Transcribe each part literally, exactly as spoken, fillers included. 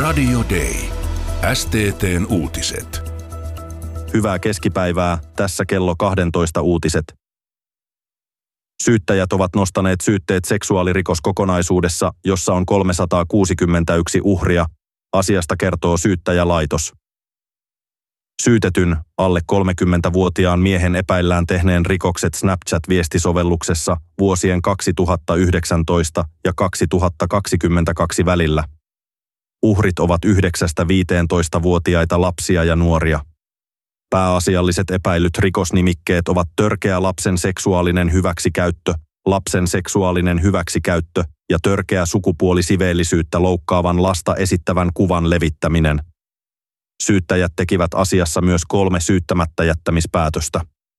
Radio Day. S T T:n uutiset. Hyvää keskipäivää, tässä kello kaksitoista uutiset. Syyttäjät ovat nostaneet syytteet seksuaalirikoskokonaisuudessa, jossa on kolmesataakuusikymmentäyksi uhria. Asiasta kertoo syyttäjälaitos. Syytetyn, alle kolmekymmentävuotiaan miehen epäillään tehneen rikokset Snapchat-viestisovelluksessa vuosien kaksituhattayhdeksäntoista ja kaksituhattakaksikymmentäkaksi välillä. Uhrit ovat yhdeksästä viiteentoista-vuotiaita lapsia ja nuoria. Pääasialliset epäilyt rikosnimikkeet ovat törkeä lapsen seksuaalinen hyväksikäyttö, lapsen seksuaalinen hyväksikäyttö ja törkeä sukupuolisiveellisyyttä loukkaavan lasta esittävän kuvan levittäminen. Syyttäjät tekivät asiassa myös kolme syyttämättä jättämispäätöstä.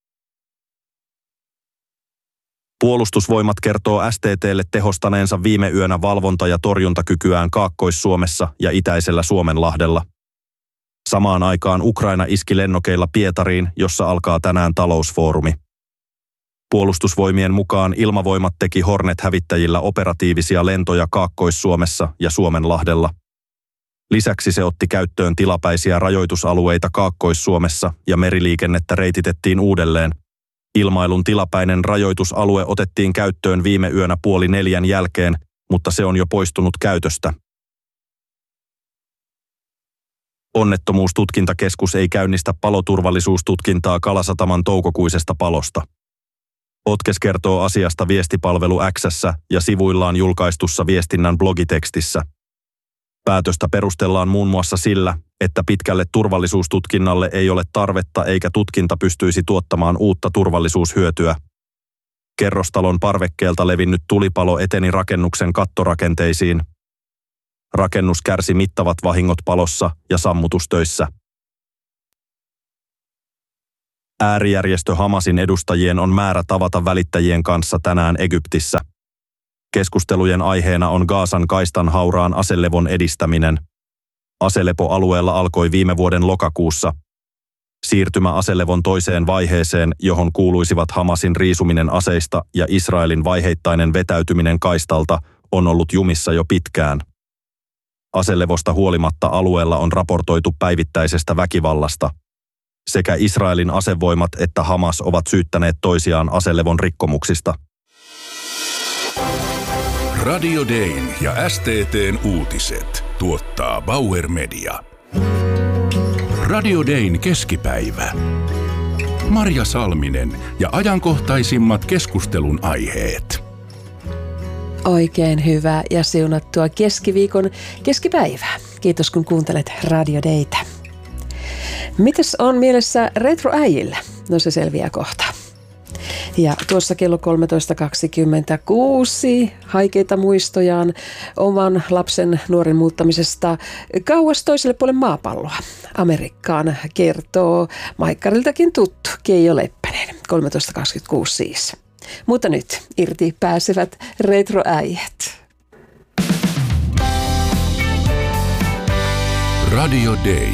Puolustusvoimat kertoo S T T:lle tehostaneensa viime yönä valvonta- ja torjuntakykyään Kaakkois-Suomessa ja itäisellä Suomenlahdella. Samaan aikaan Ukraina iski lennokeilla Pietariin, jossa alkaa tänään talousfoorumi. Puolustusvoimien mukaan Ilmavoimat teki Hornet-hävittäjillä operatiivisia lentoja Kaakkois-Suomessa ja Suomenlahdella. Lisäksi se otti käyttöön tilapäisiä rajoitusalueita Kaakkois-Suomessa ja meriliikennettä reititettiin uudelleen. Ilmailun tilapäinen rajoitusalue otettiin käyttöön viime yönä puoli neljän jälkeen, mutta se on jo poistunut käytöstä. Onnettomuustutkintakeskus ei käynnistä paloturvallisuustutkintaa Kalasataman toukokuisesta palosta. Otkes kertoo asiasta viestipalvelu X:ssä ja sivuillaan julkaistussa viestinnän blogitekstissä. Päätöstä perustellaan muun muassa sillä, että pitkälle turvallisuustutkinnalle ei ole tarvetta eikä tutkinta pystyisi tuottamaan uutta turvallisuushyötyä. Kerrostalon parvekkeelta levinnyt tulipalo eteni rakennuksen kattorakenteisiin. Rakennus kärsi mittavat vahingot palossa ja sammutustöissä. Äärijärjestö Hamasin edustajien on määrä tavata välittäjien kanssa tänään Egyptissä. Keskustelujen aiheena on Gazan kaistan hauraan aselevon edistäminen. Aselepo-alueella alkoi viime vuoden lokakuussa. Siirtymä aselevon toiseen vaiheeseen, johon kuuluisivat Hamasin riisuminen aseista ja Israelin vaiheittainen vetäytyminen kaistalta, on ollut jumissa jo pitkään. Aselevosta huolimatta alueella on raportoitu päivittäisestä väkivallasta. Sekä Israelin asevoimat että Hamas ovat syyttäneet toisiaan aselevon rikkomuksista. Radio Dayn ja S T T:n uutiset tuottaa Bauer Media. Radio Dayn keskipäivä. Marja Salminen ja ajankohtaisimmat keskustelun aiheet. Oikein hyvää ja siunattua keskiviikon keskipäivää. Kiitos kun kuuntelet Radio Daytä. Mites on mielessä retroäijillä? No se selviää kohta. Ja tuossa kello kolmetoista kaksikymmentäkuusi haikeita muistojaan oman lapsen nuoren muuttamisesta kauas toiselle puolelle maapalloa. Amerikkaan kertoo Maikkariltakin tuttu Keijo Leppänen, kolmetoista kaksikymmentäkuusi siis. Mutta nyt irti pääsevät retroäijät. Radio Day.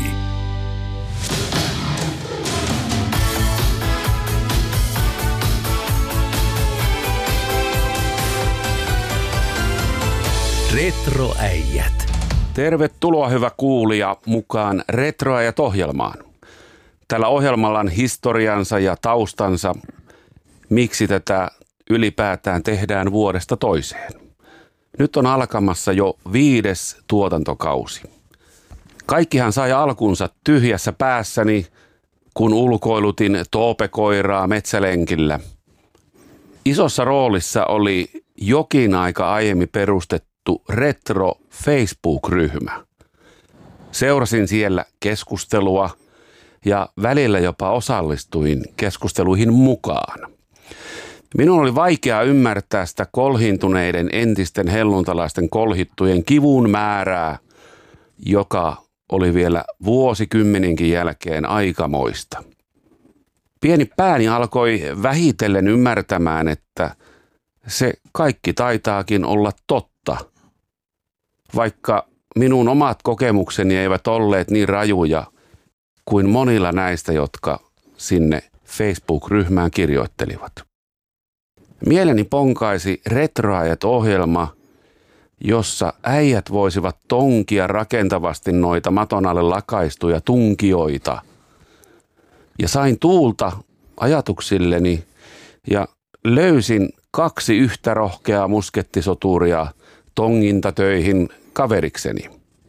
Retroäijät. Tervetuloa hyvä kuulija mukaan Retroäijät-ohjelmaan. Tällä ohjelmalla on historiansa ja taustansa, miksi tätä ylipäätään tehdään vuodesta toiseen. Nyt on alkamassa jo viides tuotantokausi. Kaikkihan sai alkunsa tyhjässä päässäni, kun ulkoilutin toopekoiraa metsälenkillä. Isossa roolissa oli jokin aika aiemmin perustettu Retro Facebook-ryhmä. Seurasin siellä keskustelua ja välillä jopa osallistuin keskusteluihin mukaan. Minun oli vaikea ymmärtää sitä kolhintuneiden entisten helluntalaisten kolhittujen kivun määrää, joka oli vielä vuosikymmeninkin jälkeen aikamoista. Pieni pääni alkoi vähitellen ymmärtämään, että se kaikki taitaakin olla totta. Vaikka minun omat kokemukseni eivät olleet niin rajuja kuin monilla näistä, jotka sinne Facebook-ryhmään kirjoittelivat. Mieleni ponkaisi Retroäijät-ohjelma, jossa äijät voisivat tonkia rakentavasti noita maton alle lakaistuja tunkioita. Ja sain tuulta ajatuksilleni ja löysin kaksi yhtä rohkeaa muskettisoturia tongintatöihin kaverikseni.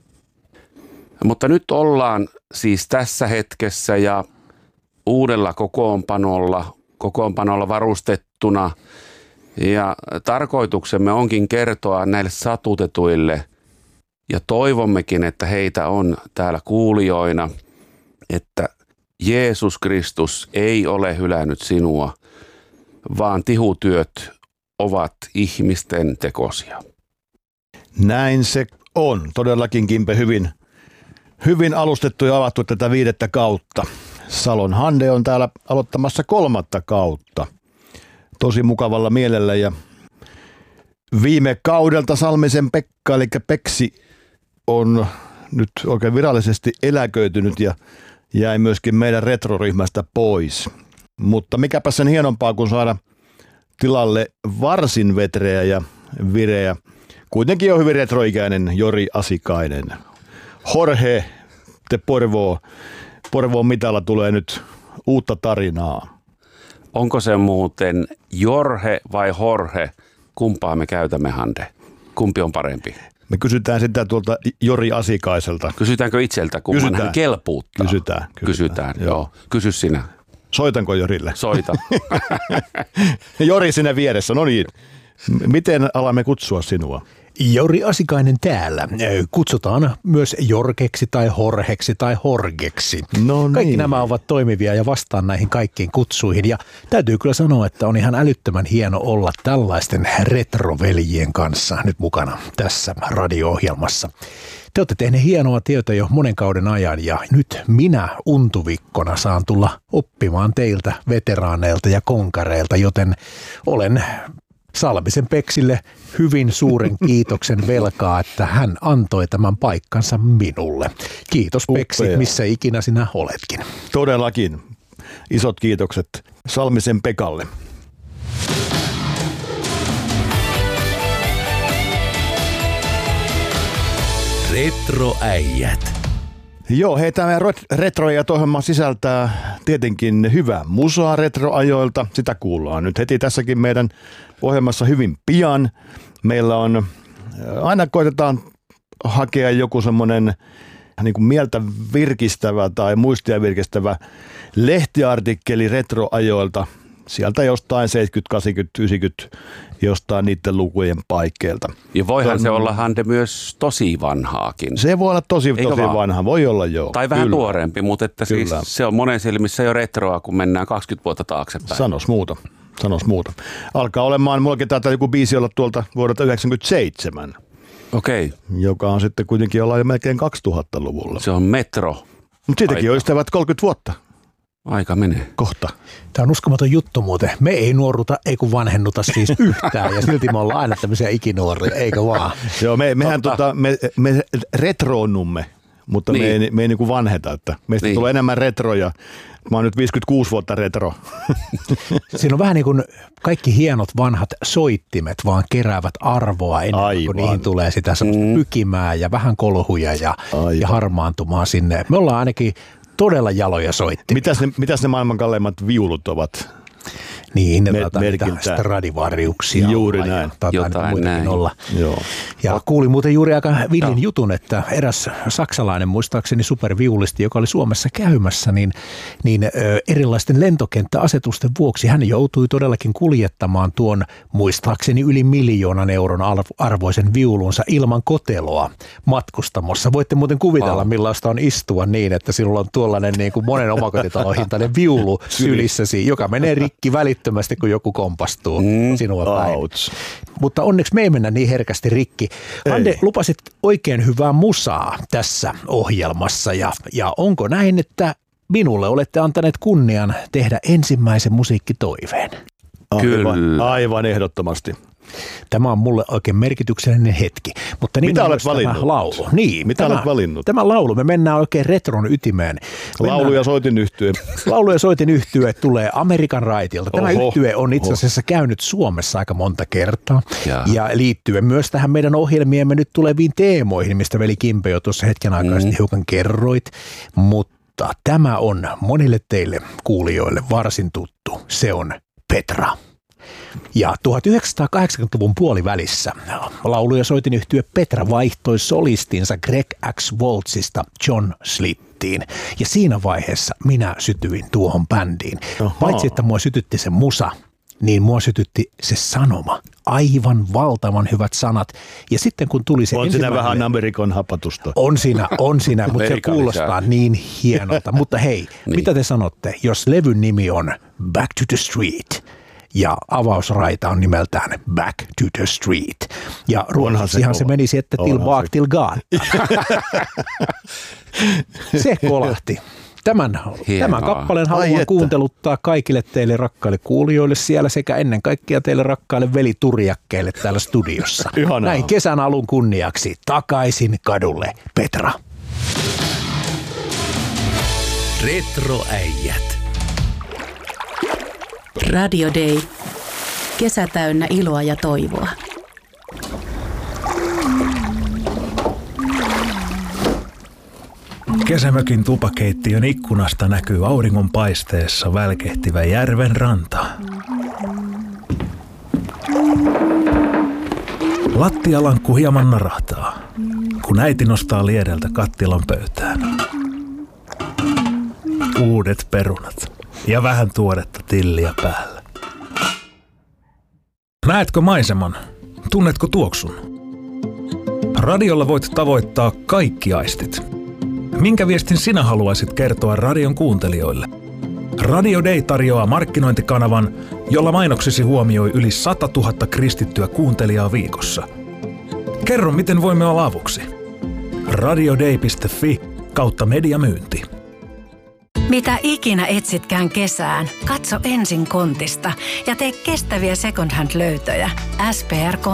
Mutta nyt ollaan siis tässä hetkessä ja uudella kokoonpanolla, kokoonpanolla varustettuna. Ja tarkoituksemme onkin kertoa näille satutetuille ja toivommekin, että heitä on täällä kuulijoina, että Jeesus Kristus ei ole hylännyt sinua, vaan tihutyöt ovat ihmisten tekosia. Näin se on. Todellakin, Kimpe, hyvin, hyvin alustettu ja avattu tätä viidettä kautta. Salon Hande on täällä aloittamassa kolmatta kautta. Tosi mukavalla mielellä ja viime kaudelta Salmisen Pekka, eli Peksi, on nyt oikein virallisesti eläköitynyt ja jäi myöskin meidän retroryhmästä pois. Mutta mikäpä sen hienompaa kuin saada tilalle varsin vetreä ja vireä, kuitenkin on hyvin retroikäinen Jori Asikainen. Jorge de Porvoo. Porvoon mitalla tulee nyt uutta tarinaa. Onko se muuten Jorge vai Jorge? Kumpaa me käytämme, Hande? Kumpi on parempi? Me kysytään sitä tuolta Jori Asikaiselta. Kysytäänkö itseltä, kumman kysytään. Hän kelpuuttaa? Kysytään. Kysytään, kysytään joo. joo. Kysy sinä. Soitanko Jorille? Soita. Jori sinä vieressä, no niin. Miten alamme kutsua sinua? Jori Asikainen täällä. Kutsutaan myös Jorkeksi tai Horheksi tai Horgeksi. No niin. Kaikki nämä ovat toimivia ja vastaan näihin kaikkiin kutsuihin. Ja täytyy kyllä sanoa, että on ihan älyttömän hieno olla tällaisten retroveljien kanssa nyt mukana tässä radio-ohjelmassa. Te olette tehneet hienoa työtä jo monen kauden ajan ja nyt minä untuvikkona saan tulla oppimaan teiltä veteraaneilta ja konkareilta, joten olen Salmisen Peksille hyvin suuren kiitoksen velkaa, että hän antoi tämän paikkansa minulle. Kiitos Peksi, Upea. Missä ikinä sinä oletkin. Todellakin. Isot kiitokset Salmisen Pekalle. Retroäijät. Joo, hei, tämä retroäijät ohjelma sisältää tietenkin hyvää musaa retroajoilta. Sitä kuullaan nyt heti tässäkin meidän ohjelmassa hyvin pian. Meillä on, aina koitetaan hakea joku semmoinen niin kuin mieltä virkistävä tai muistia virkistävä lehtiartikkeli retroajoilta. Sieltä jostain seitsemänkymmentä, kahdeksankymmentä, yhdeksänkymmentä, jostain niiden lukujen paikkeilta. Ja voihan se olla, Hande, myös tosi vanhaakin. Se voi olla tosi, tosi vanha, voi olla joo. Tai vähän Kyllä. tuoreempi, mutta että siis se on monen silmissä jo retroa, kun mennään kaksikymmentä vuotta taaksepäin. Sanos muuta, sanos muuta. Alkaa olemaan, mullakin taitaa joku biisi olla tuolta vuodelta yhdeksänkymmentäseitsemän. Okei. Okay. Joka on sitten kuitenkin olla jo melkein kaksituhattaluvulla. Se on metro. Mutta siitäkin olisi tehnyt kolmekymmentä vuotta. Aika menee. Kohta. Tämä on uskomaton juttu muuten. Me ei nuoruta, ei kun vanhennuta siis yhtään ja silti me ollaan aina tämmöisiä ikinuoria, eikö vaan? Joo, me, mehän tota, me, me retroonnumme, mutta niin. me ei, me ei niin kuin vanheta. Että meistä niin. tulee enemmän retroja. Mä oon nyt viisikymmentäkuusi vuotta retro. Siinä on vähän niin kuin kaikki hienot vanhat soittimet vaan keräävät arvoa ennen Aivan. kuin niihin tulee sitä semmoista mm. pykimää ja vähän kolhuja ja, ja harmaantumaa sinne. Me ollaan ainakin todella jaloja soittimia. Mitäs ne, mitäs ne maailman kalleimmat viulut ovat? Niin, ne Mer- Stradivariuksia. Juuri näin. Ja, tata, Jotain näin. Olla. Joo. Ja kuulin muuten juuri aika villin jutun, että eräs saksalainen, muistaakseni superviulisti, joka oli Suomessa käymässä, niin, niin ö, erilaisten lentokenttäasetusten vuoksi hän joutui todellakin kuljettamaan tuon muistaakseni yli miljoonan euron arvoisen viulunsa ilman koteloa matkustamossa. Voitte muuten kuvitella, oh. millaista on istua niin, että sinulla on tuollainen niin kuin monen omakotitalon hintainen viulu sylissäsi, joka menee rikki välittömästi, kun joku kompastuu mm, sinua päin. Ouch. Mutta onneksi me ei mennä niin herkästi rikki. Hande, lupasit oikein hyvää musaa tässä ohjelmassa ja, ja onko näin, että minulle olette antaneet kunnian tehdä ensimmäisen musiikkitoiveen? Aivan, Kyllä. aivan ehdottomasti. Tämä on mulle oikein merkityksellinen hetki. Mutta niin Mitä on olet myös tämä valinnut? laulu. Niin, Mitä tämä, olet valinnut? Tämä laulu, me mennään oikein retron ytimeen. Mennään, Laulu ja soitin yhtye. laulu ja soitin yhtye tulee Amerikan raitilta. Tämä Oho, yhtye on itse asiassa oho. käynyt Suomessa aika monta kertaa. Jaa. Ja liittyen myös tähän meidän ohjelmiemme nyt tuleviin teemoihin, mistä veli Kimpe jo tuossa hetken aikaa mm. hiukan kerroit. Mutta tämä on monille teille kuulijoille varsin tuttu. Se on Petra. Ja tuhatyhdeksänsataakahdeksankymmentäluvun puolivälissä laulu- ja soitinyhtye Petra vaihtoi solistinsa Greg X. Waltzista John Slittiin. Ja siinä vaiheessa minä sytyin tuohon bändiin. Oho. Paitsi että mua sytytti se musa, niin mua sytytti se sanoma. Aivan valtavan hyvät sanat. Ja sitten kun tuli se On siinä ensimmäinen... vähän Amerikan hapatusta. On siinä, on siinä, mutta se Amerikan kuulostaa lisää. niin hienolta. Mutta hei, Niin. mitä te sanotte, jos levyn nimi on Back to the Street ja avausraita on nimeltään Back to the Street. Ja ruotsiksihan se, se kova. menisi, että till Onhan bak se. till gata. Se kolahti. Tämän, tämän kappaleen Ai haluan että. kuunteluttaa kaikille teille rakkaille kuulijoille siellä sekä ennen kaikkea teille rakkaille veliturjakkeille täällä studiossa. Ihanaa. Näin kesän alun kunniaksi takaisin kadulle, Petra. Retroäijät. Radio Day. Kesä täynnä iloa ja toivoa. Kesämökin tupakeittiön ikkunasta näkyy auringonpaisteessa välkehtivä järven ranta. Lattialankku hieman narahtaa, kun äiti nostaa liedeltä kattilan pöytään. Uudet perunat ja vähän tuoretta tilliä päällä. Näetkö maiseman? Tunnetko tuoksun? Radiolla voit tavoittaa kaikki aistit. Minkä viestin sinä haluaisit kertoa radion kuuntelijoille? Radio Day tarjoaa markkinointikanavan, jolla mainoksesi huomioi yli sata tuhatta kristittyä kuuntelijaa viikossa. Kerro, miten voimme olla avuksi. radioday piste fi kautta mediamyynti. Mitä ikinä etsitkään kesään, katso ensin Kontista ja tee kestäviä second hand löytöjä. S P R